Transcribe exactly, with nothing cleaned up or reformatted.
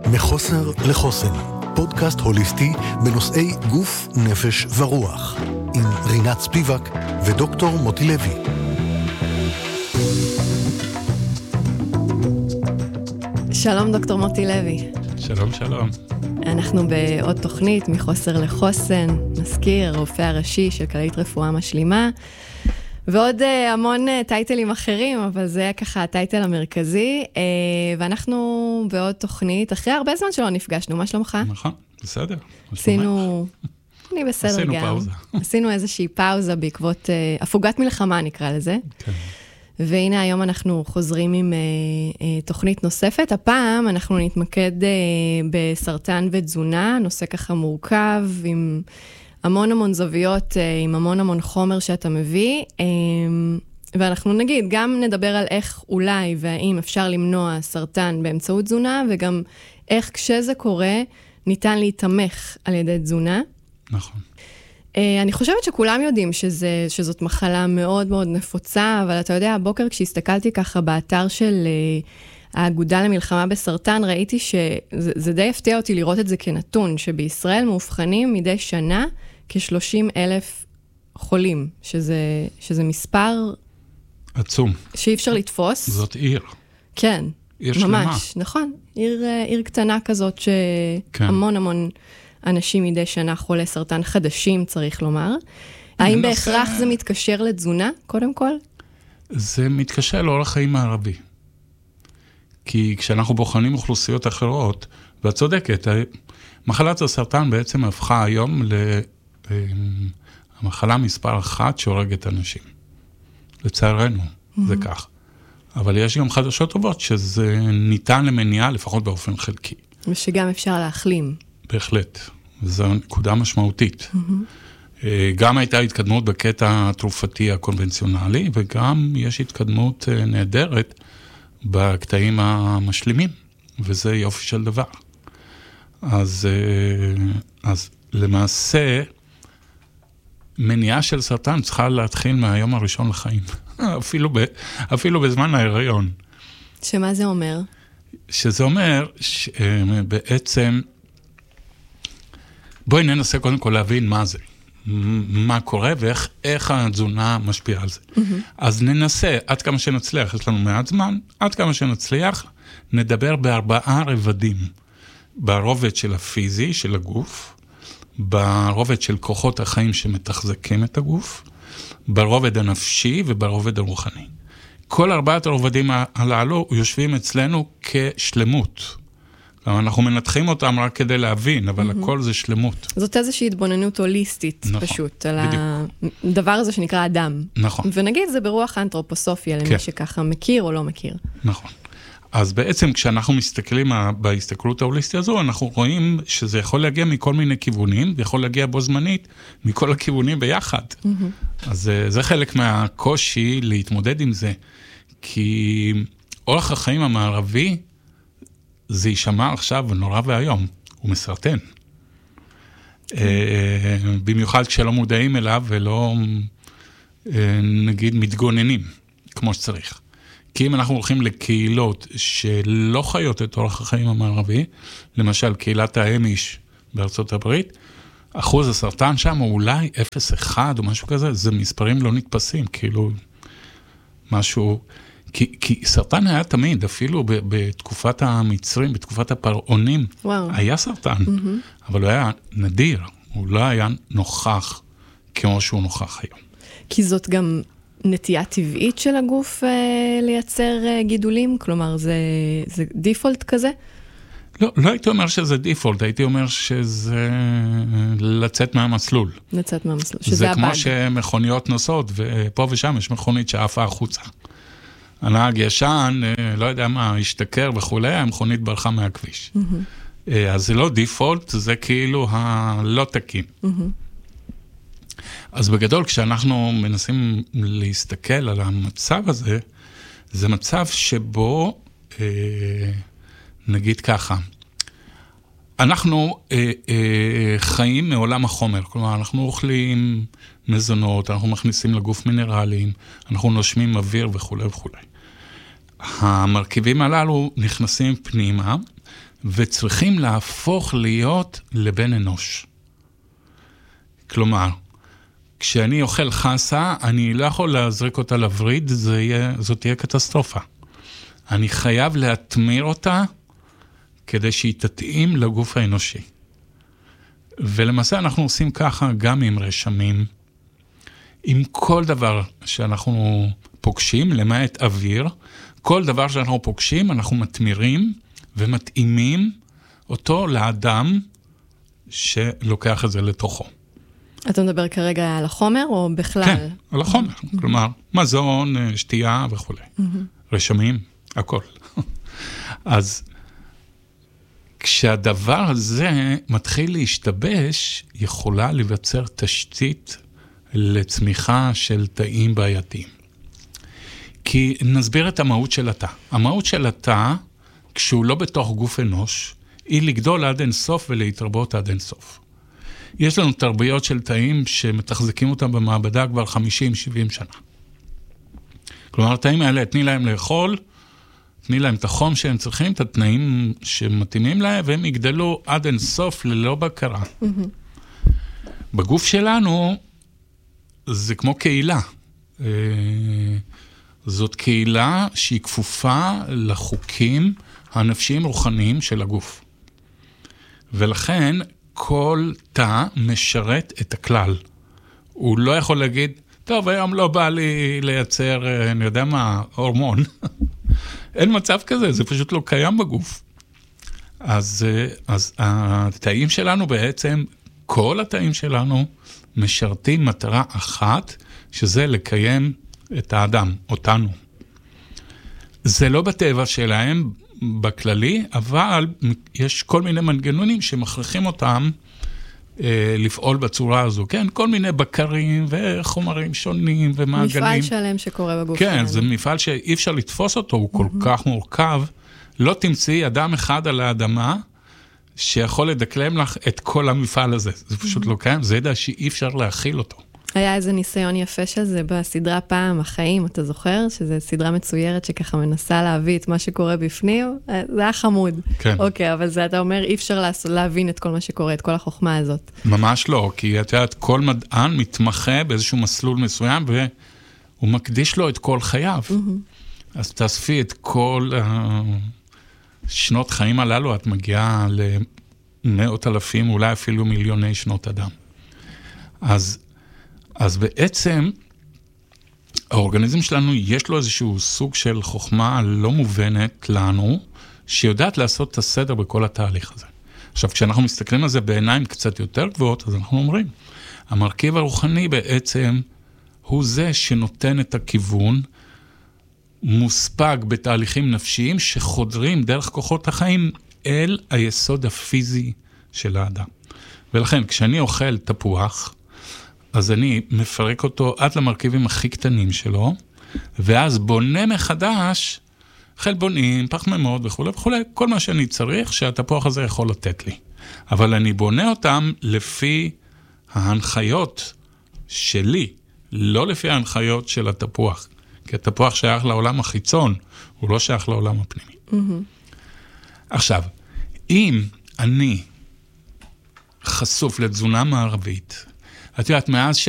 מחוסר לחוסן, פודקאסט הוליסטי בנושאי גוף, נפש ורוח, עם רינת ספיבק ודוקטור מוטי לוי. שלום דוקטור מוטי לוי. שלום שלום. אנחנו בעוד תוכנית מחוסר לחוסן, מזכיר, הרופא הראשי של כללית רפואה משלימה, ועוד uh, המון uh, טייטלים אחרים, אבל זה ככה הטייטל המרכזי, uh, ואנחנו בעוד תוכנית, אחרי הרבה זמן שלא נפגשנו, מה שלומך? נכון, בסדר. עשינו, אני בסדר עשינו גם. פאוזה. עשינו איזושהי פאוזה בעקבות uh, הפוגת מלחמה נקרא לזה. כן. והנה היום אנחנו חוזרים עם uh, uh, תוכנית נוספת. הפעם אנחנו נתמקד uh, בסרטן ותזונה, נושא ככה מורכב, עם המון המון זוויות, uh, עם המון המון חומר שאתה מביא, um, ואנחנו נגיד, גם נדבר על איך אולי והאם אפשר למנוע סרטן באמצעות תזונה, וגם איך כשזה קורה ניתן להתמך על ידי תזונה. נכון. אני חושבת שכולם יודעים שזה, שזאת מחלה מאוד מאוד נפוצה, אבל אתה יודע, הבוקר כשהסתכלתי ככה באתר של האגודה למלחמה בסרטן, ראיתי שזה זה די הפתיע אותי לראות את זה כנתון, שבישראל מאובחנים מדי שנה כ-שלושים אלף חולים, שזה, שזה מספר עצום. שאי אפשר לתפוס. זאת עיר. כן, עיר שלמה. ממש, נכון. עיר, עיר קטנה כזאת שהמון המון אנשים מדי שנה חולי סרטן חדשים, צריך לומר. האם בהכרח זה מתקשר לתזונה, קודם כל? זה מתקשר לאורח חיים הערבי. כי כשאנחנו בוחנים אוכלוסיות אחרות, ואת צודקת, מחלת הסרטן בעצם הפכה היום למחלה מספר אחת שהורגת אנשים. לצערנו, זה כך. אבל יש גם חדשות טובות שזה ניתן למניעה, לפחות באופן חלקי. ושגם אפשר להחלים. בהחלט. זו נקודה משמעותית. Mm-hmm. גם הייתה התקדמות בקטע התרופתי הקונבנציונלי, וגם יש התקדמות נהדרת בקטעים המשלימים, וזה יופי של דבר. אז, אז למעשה, מניעה של סרטן צריכה להתחיל מהיום הראשון לחיים. אפילו, ב, אפילו בזמן ההיריון. שמה זה אומר? שזה אומר שבעצם, בואי ננסה קודם כל להבין מה זה, מה קורה ואיך איך התזונה משפיעה על זה. Mm-hmm. אז ננסה, עד כמה שנצליח, יש לנו מעט זמן, עד כמה שנצליח, נדבר בארבעה רבדים. ברובד של הפיזי, של הגוף, ברובד של כוחות החיים שמתחזקים את הגוף, ברובד הנפשי וברובד הרוחני. כל ארבעת הרובדים הללו יושבים אצלנו כשלמות. אנחנו מנתחים אותם רק כדי להבין, אבל mm-hmm. הכל זה שלמות. זאת איזושהי התבוננות הוליסטית, נכון, פשוט, על בדיוק. הדבר הזה שנקרא אדם. נכון. ונגיד זה ברוח האנתרופוסופיה, למי כן. שככה מכיר או לא מכיר. נכון. אז בעצם כשאנחנו מסתכלים בהסתכלות ההוליסטית הזו, אנחנו רואים שזה יכול להגיע מכל מיני כיוונים, ויכול להגיע בו זמנית מכל הכיוונים ביחד. Mm-hmm. אז זה חלק מהקושי להתמודד עם זה, כי אורח החיים המערבי, זה יישמע עכשיו נורא והיום, הוא מסרטן. במיוחד כשלא מודעים אליו ולא, נגיד, מתגוננים, כמו שצריך. כי אם אנחנו הולכים לקהילות שלא חיות את אורח החיים המערבי, למשל קהילת האמיש בארצות הברית, אחוז הסרטן שם הוא אולי אפס נקודה אחת או משהו כזה, זה מספרים לא נתפסים, כאילו משהו, כי, כי סרטן היה תמיד, אפילו ב, בתקופת המצרים, בתקופת הפרעונים, וואו. היה סרטן, mm-hmm. אבל הוא היה נדיר, הוא לא היה נוכח כמו שהוא נוכח היום. כי זאת גם נטייה טבעית של הגוף אה, לייצר אה, גידולים? כלומר, זה, זה דיפולט כזה? לא, לא הייתי אומר שזה דיפולט, הייתי אומר שזה לצאת מהמסלול. לצאת מהמסלול, שזה הבאג. זה כמו שמכוניות נוסעות, ופה ושם יש מכונית שעפה החוצה. הנהג ישן, לא יודע מה, השתכר וכולי, המכונית ברחה מהכביש. Mm-hmm. אז זה לא דיפולט, זה כאילו הלא תקין. Mm-hmm. אז בגדול, כשאנחנו מנסים להסתכל על המצב הזה, זה מצב שבו, אה, נגיד ככה, אנחנו אה, אה, חיים מעולם החומר, כלומר, אנחנו אוכלים מזונות, אנחנו מכניסים לגוף מינרלים, אנחנו נושמים אוויר וכו' וכו'. המרכיבים הללו נכנסים פנימה, וצריכים להפוך להיות לבן אנוש. כלומר, כשאני אוכל חסה, אני לא יכול להזריק אותה לבריד, זה יהיה, זאת תהיה קטסטרופה. אני חייב להתמיר אותה, כדי שהיא תתאים לגוף האנושי. ולמעשה אנחנו עושים ככה גם עם רשמים, עם כל דבר שאנחנו פוגשים, למעט אוויר, כל דבר שאנחנו פוגשים, אנחנו מתמירים ומתאימים אותו לאדם שלוקח את זה לתוכו. אתה מדבר כרגע על החומר או בכלל? כן, על החומר. Mm-hmm. כלומר, מזון, שתייה וכו'. Mm-hmm. רשמים, הכל. אז כשהדבר הזה מתחיל להשתבש, יכולה לבצר תשתית לצמיחה של תאים בעייתיים. כי נסביר את המהות של התא. המהות של התא, כשהוא לא בתוך גוף אנוש, היא לגדול עד אין סוף ולהתרבות עד אין סוף. יש לנו תרביות של תאים שמתחזקים אותם במעבדה כבר חמישים שבעים שנה. כלומר, התאים האלה, תני להם לאכול, תני להם את החום שהם צריכים, את התנאים שמתאימים להם, והם יגדלו עד אין סוף ללא בקרה. Mm-hmm. בגוף שלנו, זה כמו קהילה. זאת קהילה שהיא כפופה לחוקים הנפשיים רוחניים של הגוף. ולכן, כל תא משרת את הכלל. הוא לא יכול להגיד, טוב, היום לא בא לי לייצר, אני יודע מה, הורמון. אין מצב כזה, זה פשוט לא קיים בגוף. אז, אז התאים שלנו בעצם, כל התאים שלנו, משרתים מטרה אחת, שזה לקיים את האדם, אותנו. זה לא בטבע שלהם, בכללי, אבל יש כל מיני מנגנונים שמכריחים אותם אה, לפעול בצורה הזו. כן, כל מיני בקרים וחומרים שונים ומעגלים. מפעל שלם שקורה בגוף. כן, זה מפעל שאי אפשר לתפוס אותו, הוא כל mm-hmm. כך מורכב. לא תמצאי אדם אחד על האדמה שיכול לדקלם לך את כל המפעל הזה. זה פשוט mm-hmm. לא קיים, זה ידע שאי אפשר להכיל אותו. היה איזה ניסיון יפה של זה בסדרה פעם, החיים, אתה זוכר? שזו סדרה מצוירת שככה מנסה להביא את מה שקורה בפנים. זה היה חמוד. כן. אוקיי, אבל זה אתה אומר, אי אפשר להבין את כל מה שקורה, את כל החוכמה הזאת. ממש לא, כי את יודעת, כל מדען מתמחה באיזשהו מסלול מסוים, והוא מקדיש לו את כל חייו. Mm-hmm. אז תאספי את כל שנות חיים הללו, את מגיעה למאות אלפים, אולי אפילו מיליוני שנות אדם. אז אז בעצם, האורגניזם שלנו, יש לו איזשהו סוג של חוכמה לא מובנת לנו, שיודעת לעשות את הסדר בכל התהליך הזה. עכשיו, כשאנחנו מסתכלים על זה בעיניים קצת יותר גבוהות, אז אנחנו אומרים, המרכיב הרוחני בעצם, הוא זה שנותן את הכיוון, מוספג בתהליכים נפשיים, שחודרים דרך כוחות החיים, אל היסוד הפיזי של האדם. ולכן, כשאני אוכל תפוח, אז אני מפרק אותו עד למרכיבים הכי קטנים שלו, ואז בונה מחדש חלבונים, פחמימות וכו' וכו', כל מה שאני צריך שהתפוח הזה יכול לתת לי. אבל אני בונה אותם לפי ההנחיות שלי, לא לפי ההנחיות של התפוח. כי התפוח שייך לעולם החיצון, הוא לא שייך לעולם הפנימי. Mm-hmm. עכשיו, אם אני חשוף לתזונה מערבית, את יודעת, מאז